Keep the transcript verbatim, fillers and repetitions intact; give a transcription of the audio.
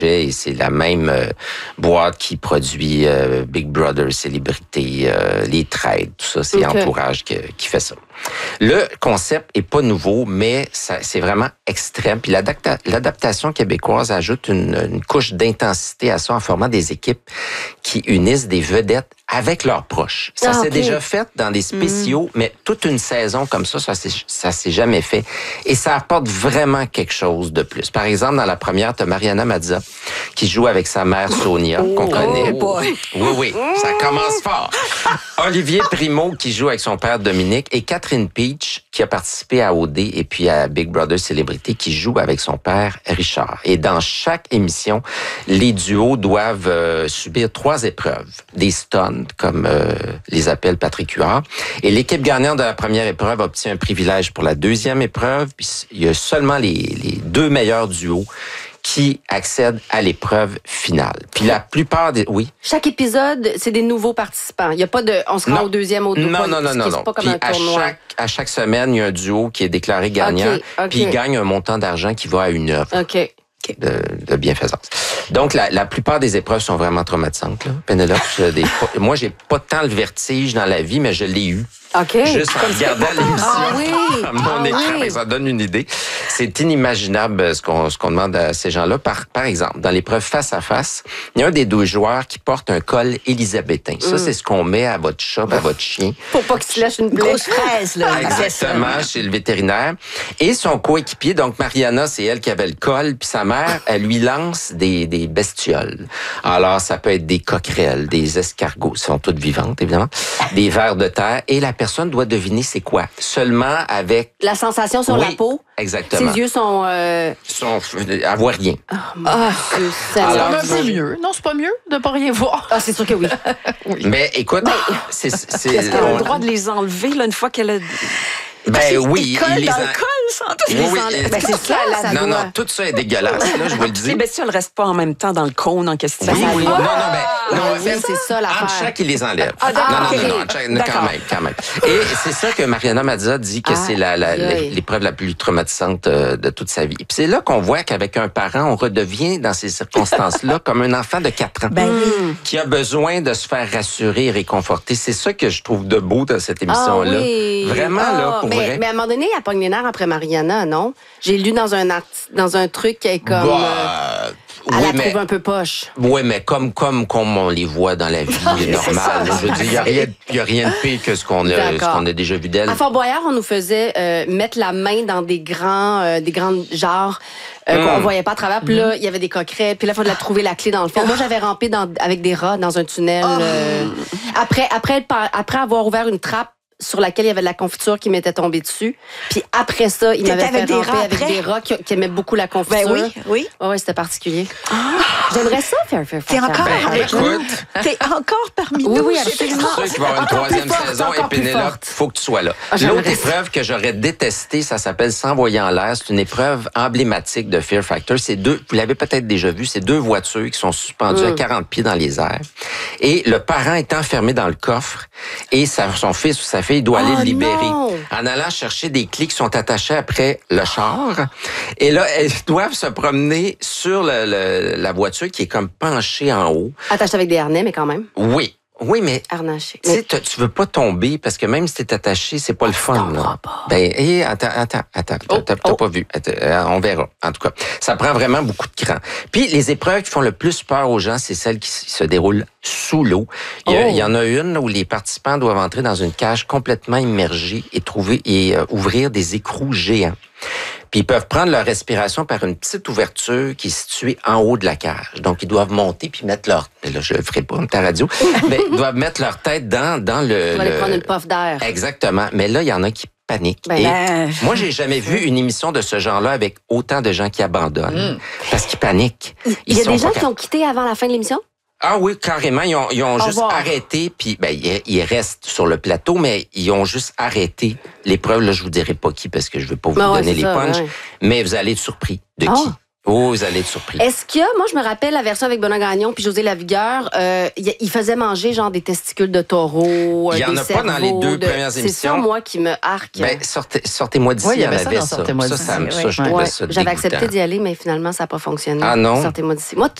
Et c'est la même euh, boîte qui produit euh, Big Brother, Célébrité, euh, Les Trades, tout ça. C'est okay. Entourage qui, qui fait ça. Le concept est pas nouveau, mais ça, c'est vraiment extrême. Puis l'adapta- l'adaptation québécoise ajoute une, une couche d'intensité à ça en formant des équipes qui unissent des vedettes avec leurs proches. Ça ah, s'est okay. déjà fait dans des spéciaux, mm. mais toute une saison comme ça, ça s'est, ça s'est jamais fait. Et ça apporte vraiment quelque chose de plus. Par exemple, dans la première, tu as Mariana Mazza qui joue avec sa mère Sonia, oh, qu'on connaît. Oh boy. Oui, oui, ça commence fort. Olivier Primo qui joue avec son père Dominique et Catherine Peach qui a participé à O D et puis à Big Brother Célébrité qui joue avec son père Richard. Et dans chaque émission, les duos doivent euh, subir trois épreuves. Des stuns, comme euh, les appelle Patrick Huard. Et l'équipe gagnante de la première épreuve obtient un privilège pour la deuxième épreuve. Puis il y a seulement les, les deux meilleurs duos qui accèdent à l'épreuve finale. Puis la plupart des... Oui? Chaque épisode, c'est des nouveaux participants. Il n'y a pas de... On se rend non. au deuxième, au Non, pas, non, non, non. C'est non. pas comme puis un tournoi. À chaque, à chaque semaine, il y a un duo qui est déclaré gagnant. Okay, okay. Puis il gagne un montant d'argent qui va à une œuvre. OK. De, de bienfaisance. Donc, la, la plupart des épreuves sont vraiment traumatisantes. Là. Pénélope, j'ai des, moi, j'ai pas tant le vertige dans la vie, mais je l'ai eu. OK. Juste en regardant l'émission ah, oui. à mon ah, écran, oui. ça donne une idée. C'est inimaginable ce qu'on, ce qu'on demande à ces gens-là. Par, par exemple, dans l'épreuve face à face, il y a un des deux joueurs qui porte un col élisabétain. Ça, mm. c'est ce qu'on met à votre chat, à votre chien. Pour pas qu'il se lâche une grosse fraise, là. Exactement, chez le vétérinaire. Et son coéquipier, donc Mariana, c'est elle qui avait le col, puis sa mère, elle lui lance des, des bestioles. Alors, ça peut être des coquerelles, des escargots, sont toutes vivantes, évidemment, des vers de terre, et la personne doit deviner c'est quoi. Seulement avec... La sensation sur oui, la peau. Exactement. Ses yeux sont... Euh... sont elle voit rien. Oh, mon Dieu, ça Alors, c'est un peu mieux. Non, c'est pas mieux de pas rien voir. Ah, c'est sûr que oui. oui. Mais écoute, c'est... c'est Est-ce qu'elle a le droit de les enlever là, une fois qu'elle a... Ben oui, il colle il les dans en... le col, sans tout. Oui, les oui, enlève. ben, c'est ça, la Non, doigt. non, tout ça est dégueulasse, là, je vous le dis. Les bestioles ne restent pas en même temps dans le cône en question. Oui, oui. Non, non, ben, non, oui, c'est ça l'affaire. En chaque, il les enlève. Ah, d'accord, non, non, okay. non, non, en chaque, quand même, quand même. Et c'est ça que Mariana Mazza dit que ah, c'est la, la, oui. l'épreuve la plus traumatisante de toute sa vie. Puis c'est là qu'on voit qu'avec un parent, on redevient dans ces circonstances-là comme un enfant de quatre ans. Ben oui. Qui a besoin de se faire rassurer et réconforter. C'est ça que je trouve de beau dans cette émission-là. Ah, oui. Vraiment, ah, là, pour mais, vrai. Mais à un moment donné, elle pogne les nerfs après Mariana, non? J'ai lu dans un art... dans un truc qui est comme... Bah, euh, elle oui, la mais, trouve un peu poche. Oui, mais comme, comme, comme on les voit dans la vie normale. Je veux dire, il n'y a, rien, y a rien de pire que ce qu'on a, ce qu'on a déjà vu d'elle. À Fort Boyard, on nous faisait euh, mettre la main dans des grands, euh, des grands genres euh, mm. qu'on voyait pas à travers. Puis là, il y avait des coquerets. Puis là, il fallait trouver la clé dans le fond. Moi, j'avais rampé dans, avec des rats dans un tunnel. Oh. Euh, après, après, après avoir ouvert une trappe sur laquelle il y avait de la confiture qui m'était tombée dessus. Puis après ça, il m'avait fait des ramper rats avec après? des rats qui, qui aimaient beaucoup la confiture. Ben oui, oui. Ouais, ouais, c'était particulier. Ah. J'aimerais ça faire faire T'es faire. encore faire. Ben, écoute, T'es encore parmi Oui, nous. oui, c'est absolument. sûr qu'il va y avoir une Encore troisième plus forte, saison encore et plus Pénélope, forte. faut que tu sois là. Ah, L'autre j'aimerais épreuve que j'aurais détestée, ça s'appelle S'envoyer en l'air. C'est une épreuve emblématique de Fear Factor. C'est deux, vous l'avez peut-être déjà vu, c'est deux voitures qui sont suspendues mm. à quarante pieds dans les airs. Et le parent est enfermé dans le coffre et sa, son fils ou sa fille doit aller oh, le libérer. Non. En allant chercher des clés qui sont attachées après le char. Et là, elles doivent se promener sur le, le, la voiture qui est comme penchée en haut. Attaché avec des harnais, mais quand même. Oui. Oui, mais Harnaché. tu sais, tu veux pas tomber parce que même si t'es attaché, c'est pas le fun. Là. Pas. Ben, hé, attends, attends, attends. Oh, t'as t'as oh. pas vu. Attends, euh, on verra. En tout cas, ça prend vraiment beaucoup de cran. Puis les épreuves qui font le plus peur aux gens, c'est celles qui se déroulent sous l'eau. Il y, a, Oh. il y en a une où les participants doivent entrer dans une cage complètement immergée et trouver et euh, ouvrir des écrous géants. Puis ils peuvent prendre leur respiration par une petite ouverture qui est située en haut de la cage. Donc, ils doivent monter puis mettre leur... Là, je le ferai pas, ta radio. Mais ils doivent mettre leur tête dans, dans le... On va aller le... prendre une puff d'air. Exactement. Mais là, il y en a qui paniquent. Ben, Et ben, moi, j'ai jamais vu une émission de ce genre-là avec autant de gens qui abandonnent. Mm. Parce qu'ils paniquent. Il Ils y a sont des gens pas qui ont quitté avant la fin de l'émission? Ah oui, carrément. Ils ont, ils ont Au juste revoir. arrêté, puis ben, ils, ils restent sur le plateau, mais ils ont juste arrêté l'épreuve. Là, je vous dirai pas qui, parce que je veux pas vous Ben ouais, donner c'est les ça, punchs. ouais. Mais vous allez être surpris de Ah. qui. Oh, vous allez être surpris. Est-ce qu'il y a, moi, je me rappelle la version avec Benoît Gagnon puis José Lavigueur, euh, il il faisait manger genre des testicules de taureau, Il y euh, en des a pas dans les deux de- premières C'est émissions. ça, moi, qui me arque. Ben, sortez, sortez-moi d'ici, Oui, il y il y en avait ça avait dans ça. Sortez-moi Ça, d'ici, ça, me- ça, oui. je trouvais Ouais, ça j'avais dégoûtant. accepté d'y aller, mais finalement, ça n'a pas fonctionné. Ah non? Sortez-moi d'ici. Moi, t-